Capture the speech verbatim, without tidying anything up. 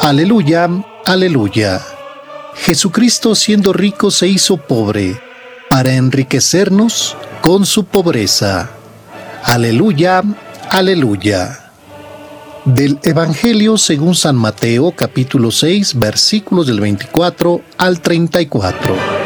Aleluya, aleluya. Jesucristo, siendo rico, se hizo pobre para enriquecernos con su pobreza. Aleluya, aleluya. Del Evangelio según San Mateo, capítulo seis, versículos del veinticuatro al treinta y cuatro.